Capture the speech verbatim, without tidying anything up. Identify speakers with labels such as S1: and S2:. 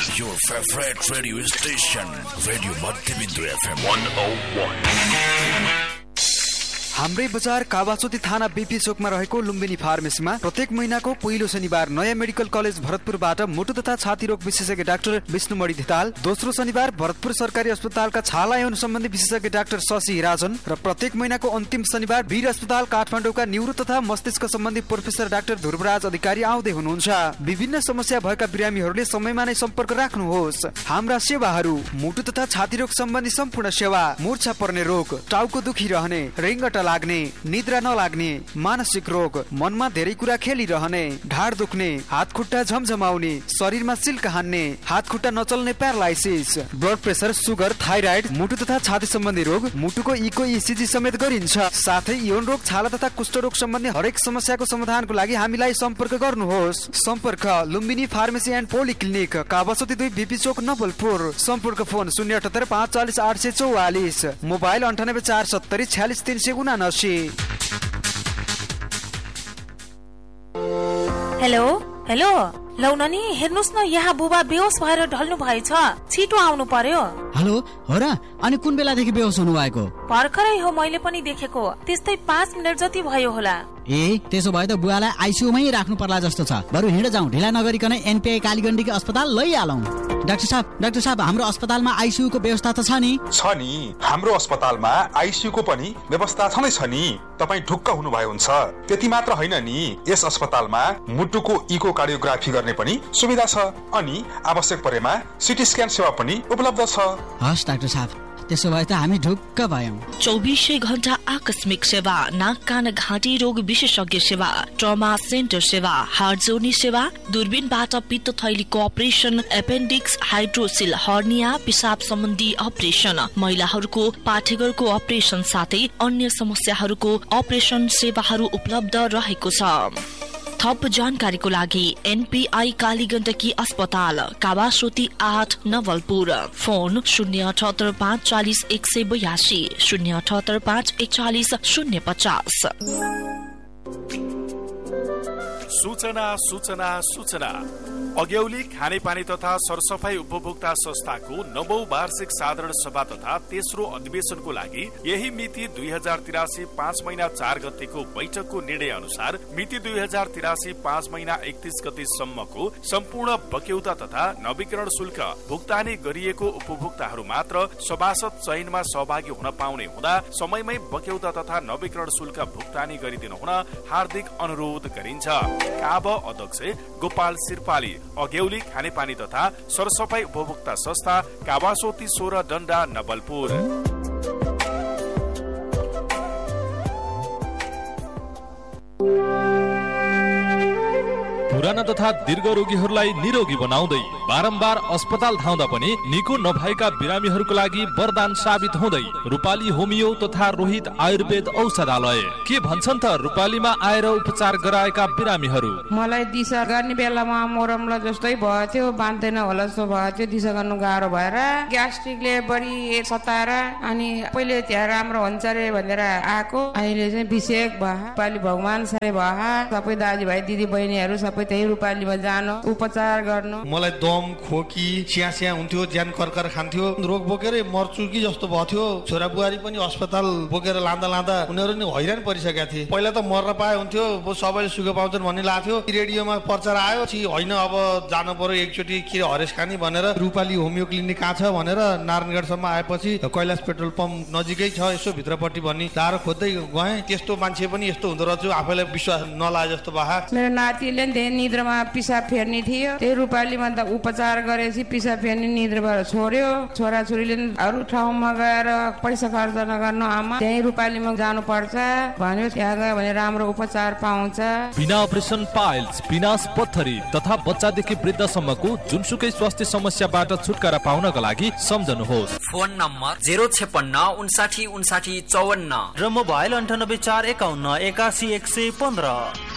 S1: Your favorite radio station, Radio Madhyavidru F M one oh one.
S2: हाम्रै बजार कावाचोती थाना BP चोकमा रहेको लुम्बिनी फार्मेसीमा प्रत्येक महिनाको पहिलो शनिबार नयाँ मेडिकल कलेज भरतपुरबाट मुटु तथा छाती रोग विशेषज्ञ डाक्टर विष्णुमणि धिताल, दोस्रो शनिबार भरतपुर सरकारी अस्पतालका छाला यौन सम्बन्धी विशेषज्ञ डाक्टर शशि राजन र प्रत्येक महिनाको अन्तिम शनिबार वीर अस्पताल काठमाडौँका न्यूरो तथा मस्तिष्क सम्बन्धी प्रोफेसर डाक्टर ध्रुवराज अधिकारी आउँदै हुनुहुन्छ। विभिन्न समस्या भएका बिरामीहरूले समयमा नै सम्पर्क राख्नुहोस्। हाम्रा सेवाहरू मुटु तथा छाती रोग सम्बन्धी सम्पूर्ण सेवा, मूर्छा पर्ने रोग, टाउको दुखी रहने, रिङ्गटा लाग्ने, निद्रा नलाग्ने, मानसिक रोग, मनमा धेरै कुरा खेलिरहने, ढाड दुख्ने, हात खुट्टा झमझमाउने, शरीरमा सिल्क हान्ने, हात खुट्टा नचल्ने paralysis, blood pressure, sugar, thyroid, मुटु तथा छाती सम्बन्धी रोग, मुटुको इको इसिजी समेत गरिन्छ। साथै यौन रोग, छाला तथा कुष्ठ रोग सम्बन्धी हरेक समस्याको समाधानको लागि हामीलाई सम्पर्क गर्नुहोस्। सम्पर्क लुम्बिनी फार्मेसी एन्ड पोलिक्लिनिक, कावाचोती दुई बीपी चोक, नवलपुर। सम्पर्क फोन शून्य अठहत्तर पाँच चालिस आठ सय चौवालिस, मोबाइल अन्ठानब्बे चार सत्तरी छ्यालिस तीन सय उनासी।
S3: हेलो हेलो लौ नानी, हेर्नुस् न, यहाँ बुबा बेहोस भएर ढल्नु भएछ, छिटो आउनु पर्यो।
S4: हेलो, हो र? अनि कुन बेलादेखि बेहोस हुनु भएको?
S3: भर्खरै हो, मैले पनि देखेको, त्यस्तै पाँच मिनट जति भयो होला।
S4: ए, त्यसो भए त बुवालाई आइसियुमै राख्नु पर्ला जस्तो छ। बरु हिँड जाउँ, ढिला नगरिकन एनपीआई कालीगण्डकी अस्पताल लैहालौँ। डाक्टर साहब, डाक्टर साहब, हाम्रो अस्पतालमा आइसियू को व्यवस्था त छ नि?
S5: छ नि, हाम्रो अस्पतालमा आइसियू को पनि व्यवस्था छँदै छ नि। तपाईँ ढुक्क हुनु भयो हुन्छ। त्यति मात्र होइन नि, यस अस्पतालमा मुटुको इको कार्डियोग्राफी गर्ने पनि सुविधा छ अनि आवश्यक परेमा सिटी स्क्यान सेवा पनि उपलब्ध छ।
S4: हस् डाक्टर साहब, त्यसो भए त हामी ढुक्क भयौं।
S6: चौबीसै घण्टा आकस्मिक सेवा, नाक कान घाँटी रोग विशेषज्ञ सेवा, ट्रमा सेन्टर सेवा, हार्ट जोड्ने सेवा, दूरबीनबाट पित्त थैलीको अपरेसन, एपेन्डिक्स, हाइड्रोसिल, हर्निया, पिसाब सम्बन्धी अपरेसन, महिलाहरूको पाठेघरको अपरेसन साथै अन्य समस्याहरूको अपरेसन सेवाहरू उपलब्ध रहेको छ। थप जानकारीको लागि एनपीआई कालीगण्डकी अस्पताल, कावासोती आठ, नवलपुर। फोन शून्य अठहत्तर पाँच चालिस एक सय बयासी, शून्य अठहत्तर पाँच एकचालिस शून्य पचास।
S7: सूचना सूचना सूचना अग्यौली खानेपानी तथा सरसफाई उपभोक्ता संस्थाको नवौं वार्षिक साधारण सभा तथा तेस्रो अधिवेशनको लागि यही मिति दुई हजार तिरासी पाँच महिना चार गतेको बैठकको निर्णय अनुसार मिति दुई हजार तिरासी पाँच महिना एकतीस गतेसम्मको सम्पूर्ण बक्यौता तथा नवीकरण शुल्क भुक्तानी गरिएको उपभोक्ताहरू मात्र सभासद चयनमा सहभागी हुन पाउने हुँदा समयमै बक्यौता तथा नवीकरण शुल्क भुक्तानी गरिदिनु हुन हार्दिक अनुरोध गरिन्छ। काब अध्यक्ष गोपाल सिरपाली, अघेउली खानेपानी तथा सरसफाई उपभोक्ता संस्था, कावासोती सोह्र डन्डा, नवलपुर।
S8: पुराना तथा दीर्घ रोगीहरूलाई निरोगी बनाउँदै बारम्बार अस्पताल धाउँदा पनि निको नभएका बिरामीहरूको लागि वरदान साबित हुँदै रूपाली होमियो तथा रोहित आयुर्वेद औषधालय। के भन्छन् त रूपालीमा आएर उपचार गराएका बिरामीहरू?
S9: मलाई दिशा गर्ने बेलामा मोरमला जस्तै भयो थियो, बाँध्दैन होला जस्तो भयो थियो, दिशा गर्नु गाह्रो भएर ग्यास्ट्रिकले बढी सताएर अनि पहिले त्यहाँ राम्रो हुन्छ रे भनेर आएको, अहिले चाहिँ विषेक भयो, रूपाली भगवान सबै भयो, सबै दाजुभाइ दिदी बहिनीहरू सबै त्यही रूपालीमा जानु उपचार गर्नु।
S10: मलाई दम, खोकी, स्या स्या हुन्थ्यो, ज्यान कर्कर खान्थ्यो, रोग बोकेरै मर्छु कि जस्तो भयो थियो। छोरा बुहारी पनि अस्पताल बोकेर लाँदा लाँदा उनीहरू नि हैरान परिसकेका थिए। पहिला त मर्न पाए हुन्थ्यो, सबैले सुख पाउँछन् भन्ने लाग्थ्यो। रेडियोमा प्रचार आयो, होइन अब जानु पर्यो एकचोटि के हरेस खानी भनेर रूपाली होमियो क्लिनिक कहाँ छ भनेर नारायणगढसम्म आएपछि कैलाश पेट्रोल पम्प नजिकै छ यसो भित्रपट्टि भन्ने तारो खोज्दै गएँ। त्यस्तो मान्छे पनि यस्तो हुँदो रहेछ, आफैलाई विश्वास नलागे जस्तो भयो।
S9: मेरो नातिले निद्रामा पिसाब फेर्ने थियो, त्यही रूपालीमा त उपचार गरेपछि पिसाब फेर्ने निद्राबाट छोड्यो। छोराछोरीले अरू ठाउँमा गएर पैसा खर्च नगर्नु आमा, त्यही रूपालीमा जानु पर्छ भन्यो। त्यहाँ गयो भने राम्रो उपचार पाउँछ।
S8: बिना अपरेसन पाइल्स, पिनास पत्थरी तथा बच्चादेखि वृद्धसम्मको जुनसुकै स्वास्थ्य समस्याबाट छुटकारा पाउनका लागि सम्झनुहोस्।
S11: फोन नम्बर जेरो छेपन्न उन्साठी उन्साठी चौवन्न र मोबाइल अन्ठानब्बे चार एकाउन्न एकासी एक सय पन्ध्र।